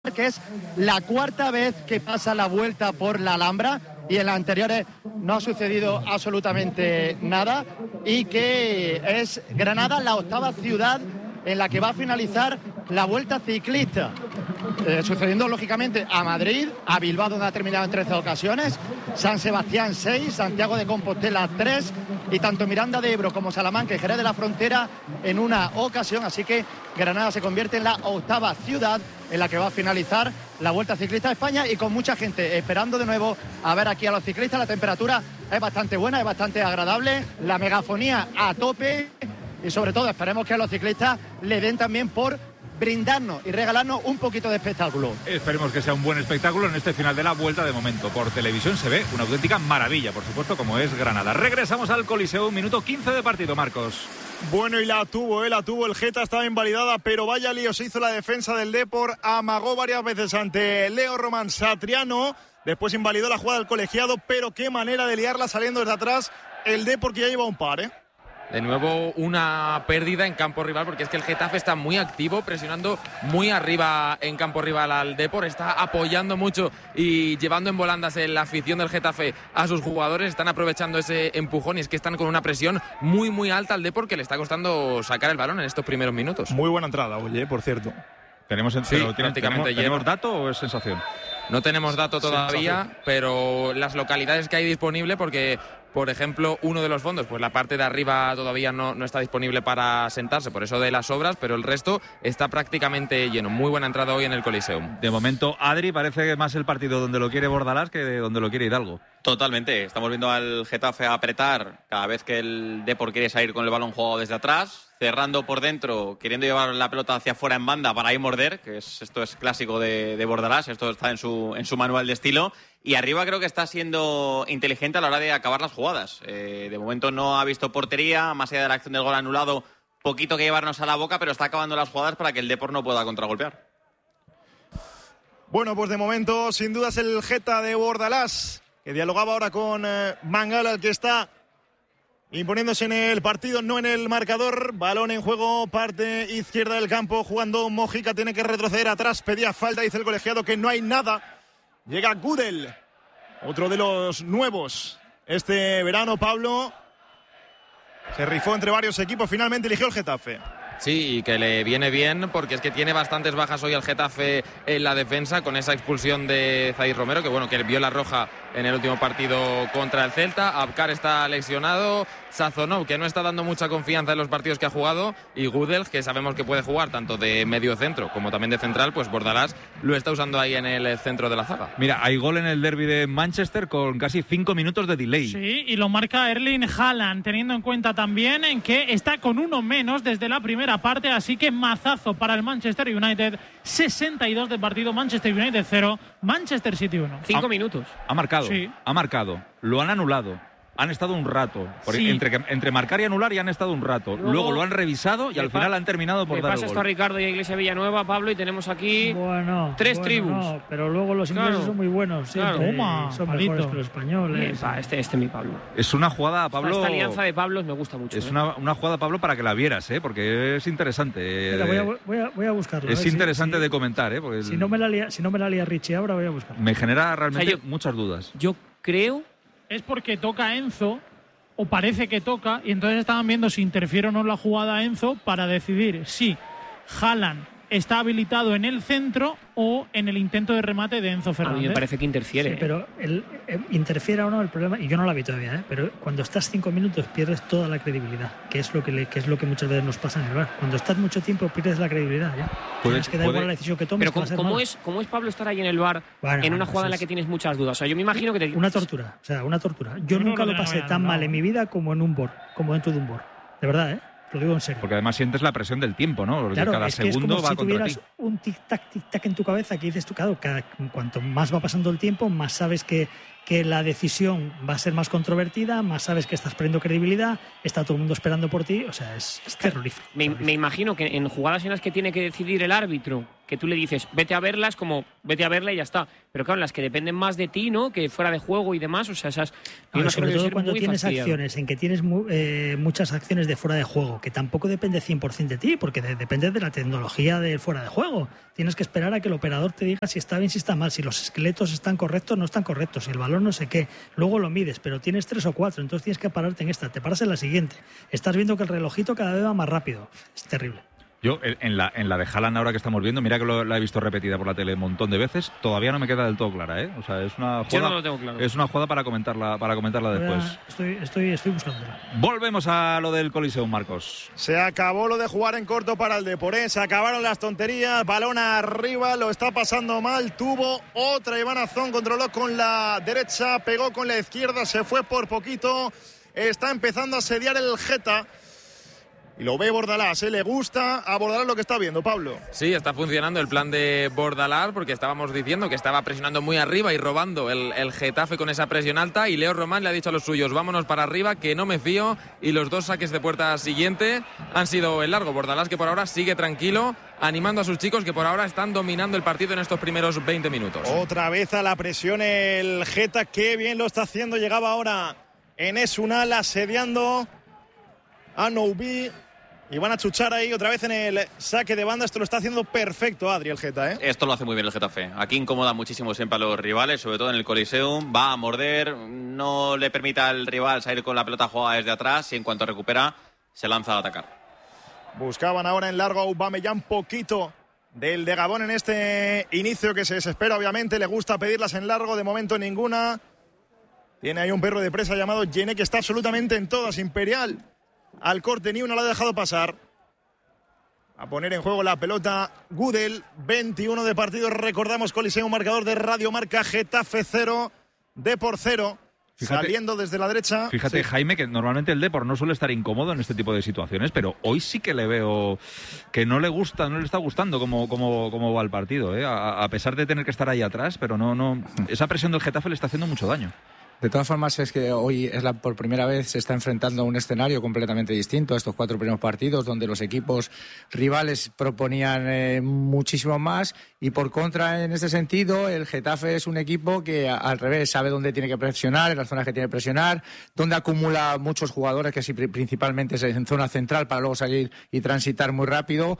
que es la cuarta vez que pasa la vuelta por la Alhambra y en las anteriores no ha sucedido absolutamente nada, y que es Granada la octava ciudad en la que va a finalizar la Vuelta Ciclista, sucediendo lógicamente a Madrid, a Bilbao, donde ha terminado en 13 ocasiones, San Sebastián 6, Santiago de Compostela 3 y tanto Miranda de Ebro como Salamanca y Jerez de la Frontera en una ocasión. Así que Granada se convierte en la octava ciudad en la que va a finalizar la Vuelta Ciclista de España, y con mucha gente esperando de nuevo a ver aquí a los ciclistas. La temperatura es bastante buena, es bastante agradable, la megafonía a tope, y sobre todo esperemos que a los ciclistas le den también por brindarnos y regalarnos un poquito de espectáculo. Esperemos que sea un buen espectáculo en este final de la Vuelta. De momento por televisión se ve una auténtica maravilla, por supuesto, como es Granada. Regresamos al Coliseo, minuto 15 de partido, Marcos. Bueno, y la tuvo, el Geta estaba invalidada, pero vaya lío se hizo la defensa del Depor, amagó varias veces ante Leo Román Satriano, después invalidó la jugada del colegiado, pero qué manera de liarla saliendo desde atrás el Depor, que ya lleva un par, De nuevo una pérdida en campo rival, porque es que el Getafe está muy activo, presionando muy arriba en campo rival al Depor, está apoyando mucho y llevando en volandas la afición del Getafe a sus jugadores, están aprovechando ese empujón, y es que están con una presión muy alta al Depor, que le está costando sacar el balón en estos primeros minutos. Muy buena entrada, oye, por cierto. ¿Tenemos dato o es sensación? No tenemos dato todavía, pero las localidades que hay disponible, porque por ejemplo, uno de los fondos, pues la parte de arriba todavía no está disponible para sentarse, por eso de las obras, pero el resto está prácticamente lleno. Muy buena entrada hoy en el Coliseum. De momento, Adri, parece más el partido donde lo quiere Bordalás que donde lo quiere Hidalgo. Totalmente. Estamos viendo al Getafe apretar cada vez que el Depor quiere salir con el balón jugado desde atrás, cerrando por dentro, queriendo llevar la pelota hacia afuera en banda para ahí morder, que esto es clásico de Bordalás, esto está en su manual de estilo. Y arriba creo que está siendo inteligente a la hora de acabar las jugadas. De momento no ha visto portería, más allá de la acción del gol anulado, poquito que llevarnos a la boca, pero está acabando las jugadas para que el Depor no pueda contragolpear. Bueno, pues de momento, sin dudas, el Geta de Bordalás, que dialogaba ahora con Mangala, el que está imponiéndose en el partido, no en el marcador. Balón en juego, parte izquierda del campo, jugando Mojica, tiene que retroceder atrás, pedía falta, dice el colegiado que no hay nada. Llega Gudel, otro de los nuevos este verano, Pablo. Se rifó entre varios equipos, finalmente eligió el Getafe. Sí, y que le viene bien, porque es que tiene bastantes bajas hoy el Getafe en la defensa, con esa expulsión de Zaid Romero, que bueno, que vio la roja en el último partido contra el Celta. Abkar está lesionado, Sazonov, que no está dando mucha confianza en los partidos que ha jugado, y Gudel, que sabemos que puede jugar tanto de medio centro como también de central, pues Bordalás lo está usando ahí en el centro de la zaga. Mira, hay gol en el derbi de Manchester con casi 5 minutos de delay. Sí, y lo marca Erling Haaland, teniendo en cuenta también en que está con uno menos desde la primera parte, así que mazazo para el Manchester United. 62 de partido, Manchester United 0, Manchester City 1. 5 minutos. Ha marcado, sí. Ha marcado. Lo han anulado. Han estado un rato. Sí. Entre marcar y anular ya han estado un rato. Luego lo han revisado y al final han terminado por dar el gol. Le pasa esto a Ricardo y a Iglesia Villanueva, Pablo, y tenemos aquí tres tribus. No, pero luego los ingleses son muy buenos. Claro. Son mejores que los españoles. Este mi Pablo. Es una jugada, Pablo. Esta alianza de Pablos me gusta mucho. Es una jugada, Pablo, para que la vieras, porque es interesante. Mira, voy a buscarlo. Es interesante de comentar, porque si no me la lía Richie ahora, voy a buscarlo. Me genera realmente muchas dudas. Yo creo. Es porque toca Enzo, o parece que toca, y entonces estaban viendo si interfiere o no la jugada a Enzo para decidir si Haaland está habilitado en el centro o en el intento de remate de Enzo Fernández. A mí me parece que interfiere. Sí, pero interfiera o no, el problema, y yo no la vi todavía, pero cuando estás 5 minutos pierdes toda la credibilidad, que es lo que muchas veces nos pasa en el VAR. Cuando estás mucho tiempo pierdes la credibilidad, ya. Tienes que dar igual la decisión que tomes. Pero ¿cómo es Pablo estar ahí en el VAR en una jugada en la que tienes muchas dudas? O sea, yo me imagino que una tortura. Yo nunca lo pasé tan mal en mi vida como en un BOR, como dentro de un BOR. De verdad, Lo digo en serio. Porque además sientes la presión del tiempo, ¿no? Porque claro, cada segundo es como va si contra tuvieras ti. Un tic-tac en tu cabeza, que dices tú, claro, cuanto más va pasando el tiempo, más sabes que la decisión va a ser más controvertida, más sabes que estás perdiendo credibilidad, está todo el mundo esperando por ti, o sea, es terrorífico. Me imagino que en jugadas en las que tiene que decidir el árbitro que tú le dices, vete a verla, es como, vete a verla y ya está. Pero claro, las que dependen más de ti, ¿no? Que fuera de juego y demás, o sea, esas... sobre todo cuando tienes acciones, en que tienes muchas acciones de fuera de juego, que tampoco depende 100% de ti, porque depende de la tecnología del fuera de juego. Tienes que esperar a que el operador te diga si está bien, si está mal, si los esqueletos están correctos, no están correctos, si el valor no sé qué. Luego lo mides, pero tienes 3 o 4, entonces tienes que pararte en esta, te paras en la siguiente. Estás viendo que el relojito cada vez va más rápido. Es terrible. Yo, en la de Haaland ahora que estamos viendo, mira que la he visto repetida por la tele un montón de veces, todavía no me queda del todo clara, ¿eh? O sea, es una jugada, yo no lo tengo claro. Es una jugada para comentarla después. Estoy buscándola. Volvemos a lo del Coliseum, Marcos. Se acabó lo de jugar en corto para el Depor, ¿eh? Se acabaron las tonterías, balón arriba, lo está pasando mal, tuvo otra Iván Azón, controló con la derecha, pegó con la izquierda, se fue por poquito, está empezando a asediar el Geta. Y lo ve Bordalás, le gusta a Bordalás lo que está viendo, Pablo. Sí, está funcionando el plan de Bordalás, porque estábamos diciendo que estaba presionando muy arriba y robando el Getafe con esa presión alta, y Leo Román le ha dicho a los suyos, vámonos para arriba, que no me fío, y los 2 saques de puerta siguiente han sido el largo. Bordalás, que por ahora sigue tranquilo, animando a sus chicos, que por ahora están dominando el partido en estos primeros 20 minutos. Otra vez a la presión el Geta, qué bien lo está haciendo, llegaba ahora Enes Unal asediando a Noubi. Y van a chuchar ahí otra vez en el saque de banda. Esto lo está haciendo perfecto Adri, el Geta, ¿eh? Esto lo hace muy bien el Getafe. Aquí incomoda muchísimo siempre a los rivales, sobre todo en el Coliseum. Va a morder, no le permite al rival salir con la pelota jugada desde atrás y en cuanto recupera, se lanza a atacar. Buscaban ahora en largo a Aubameyang, poquito del de Gabón en este inicio, que se desespera obviamente. Le gusta pedirlas en largo, de momento ninguna. Tiene ahí un perro de presa llamado Gene, que está absolutamente en todas. Imperial al corte, ni una la ha dejado pasar. A poner en juego la pelota Gudel, 21 de partido. Recordamos, Coliseum, marcador de Radio Marca, Getafe 0, Depor 0. Fíjate, saliendo desde la derecha. Fíjate, sí, Jaime, que normalmente el Depor no suele estar incómodo en este tipo de situaciones, pero hoy sí que le veo que no le gusta, no le está gustando cómo va el partido, ¿eh? A pesar de tener que estar ahí atrás, pero no, esa presión del Getafe le está haciendo mucho daño. De todas formas, es que hoy por primera vez se está enfrentando a un escenario completamente distinto a estos 4 primeros partidos, donde los equipos rivales proponían muchísimo más, y por contra, en este sentido, el Getafe es un equipo que al revés sabe dónde tiene que presionar, en las zonas que tiene que presionar, donde acumula muchos jugadores, que sí, principalmente es en zona central, para luego salir y transitar muy rápido,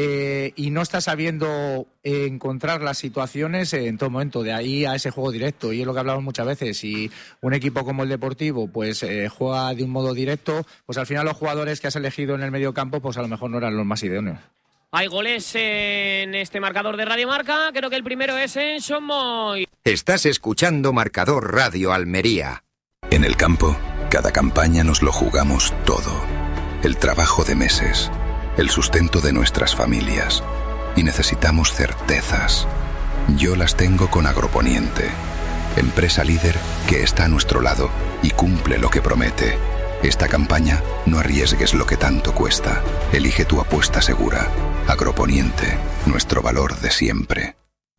y no está sabiendo encontrar las situaciones en todo momento, de ahí a ese juego directo, y es lo que hablamos muchas veces. Y un equipo como el Deportivo pues juega de un modo directo, pues al final los jugadores que has elegido en el medio campo pues a lo mejor no eran los más idóneos. Hay goles en este marcador de Radio Marca, creo que el primero es en Son Moy. Estás escuchando Marcador Radio Almería. En el campo, cada campaña nos lo jugamos todo. El trabajo de meses, el sustento de nuestras familias. Y necesitamos certezas. Yo las tengo con Agroponiente, empresa líder que está a nuestro lado y cumple lo que promete. Esta campaña, no arriesgues lo que tanto cuesta. Elige tu apuesta segura. Agroponiente, nuestro valor de siempre.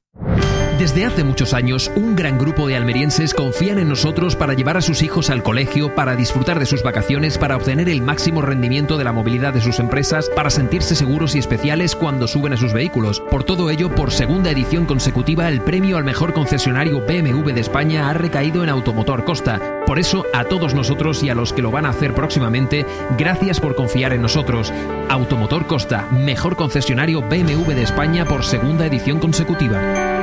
Desde hace muchos años, un gran grupo de almerienses confían en nosotros para llevar a sus hijos al colegio, para disfrutar de sus vacaciones, para obtener el máximo rendimiento de la movilidad de sus empresas, para sentirse seguros y especiales cuando suben a sus vehículos. Por todo ello, por segunda edición consecutiva, el premio al mejor concesionario BMW de España ha recaído en Automotor Costa. Por eso, a todos nosotros y a los que lo van a hacer próximamente, gracias por confiar en nosotros. Automotor Costa, mejor concesionario BMW de España por segunda edición consecutiva.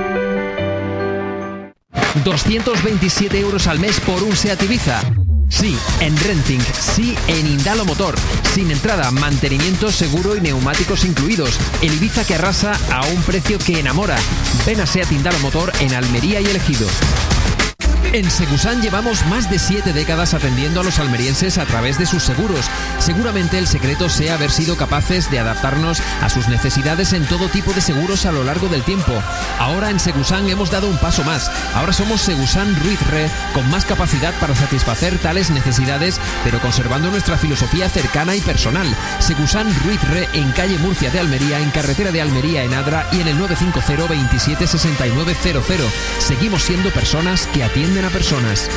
227 € al mes por un SEAT Ibiza. Sí, en Renting. Sí, en Indalo Motor. Sin entrada, mantenimiento, seguro y neumáticos incluidos. El Ibiza que arrasa a un precio que enamora. Ven a SEAT Indalo Motor en Almería y El Ejido. En Segusan llevamos más de 7 décadas atendiendo a los almerienses a través de sus seguros. Seguramente el secreto sea haber sido capaces de adaptarnos a sus necesidades en todo tipo de seguros a lo largo del tiempo. Ahora en Segusan hemos dado un paso más. Ahora somos Segusan Ruiz Re, con más capacidad para satisfacer tales necesidades, pero conservando nuestra filosofía cercana y personal. Segusan Ruiz Re, en calle Murcia de Almería, en carretera de Almería en Adra y en el 950 27 69 00. Seguimos siendo personas que atienden a personas.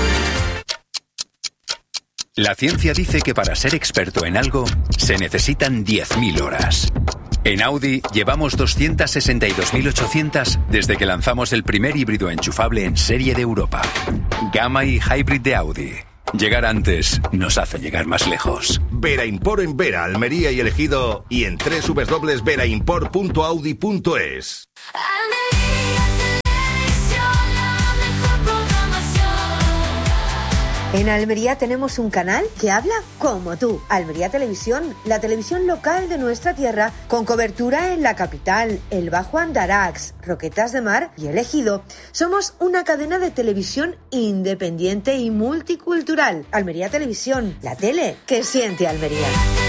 La ciencia dice que para ser experto en algo se necesitan 10.000 horas. En Audi llevamos 262.800 desde que lanzamos el primer híbrido enchufable en serie de Europa. Gamma y Hybrid de Audi. Llegar antes nos hace llegar más lejos. Vera Import en Vera, Almería y El Ejido y en www.veraimport.audi.es. En Almería tenemos un canal que habla como tú. Almería Televisión, la televisión local de nuestra tierra, con cobertura en la capital, el Bajo Andarax, Roquetas de Mar y El Ejido. Somos una cadena de televisión independiente y multicultural. Almería Televisión, la tele que siente Almería.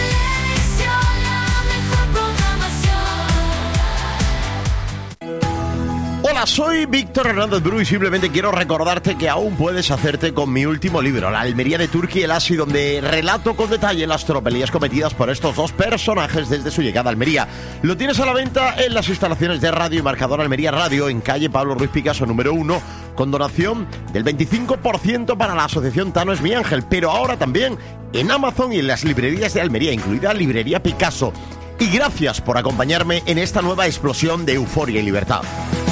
Hola, soy Víctor Hernández Bru y simplemente quiero recordarte que aún puedes hacerte con mi último libro, La Almería de Turki y el Asi, donde relato con detalle las tropelías cometidas por estos dos personajes desde su llegada a Almería. Lo tienes a la venta en las instalaciones de Radio y Marcador Almería Radio, en calle Pablo Ruiz Picasso número 1, con donación del 25% para la asociación Tano es mi ángel, pero ahora también en Amazon y en las librerías de Almería, incluida Librería Picasso. Y gracias por acompañarme en esta nueva explosión de euforia y libertad.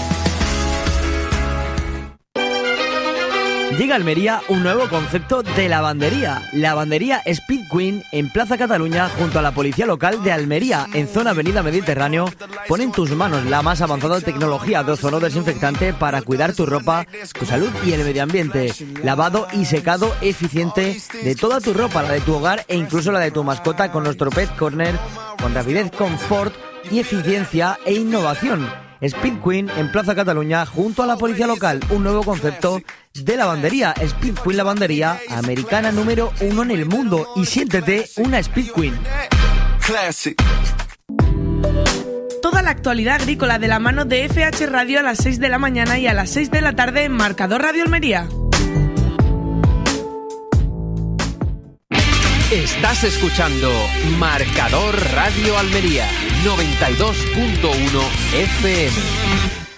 Llega a Almería un nuevo concepto de lavandería. Lavandería Speed Queen en Plaza Cataluña, junto a la policía local de Almería, en zona Avenida Mediterráneo. Pon en tus manos la más avanzada tecnología de ozono desinfectante para cuidar tu ropa, tu salud y el medio ambiente. Lavado y secado eficiente de toda tu ropa, la de tu hogar e incluso la de tu mascota, con nuestro Pet Corner, con rapidez, confort y eficiencia e innovación. Speed Queen en Plaza Cataluña, junto a la policía local. Un nuevo concepto de lavandería. Speed Queen Lavandería, americana número 1 en el mundo. Y siéntete una Speed Queen. Toda la actualidad agrícola de la mano de FH Radio a las 6 de la mañana y a las 6 de la tarde en Marcador Radio Almería. Estás escuchando Marcador Radio Almería 92.1 FM.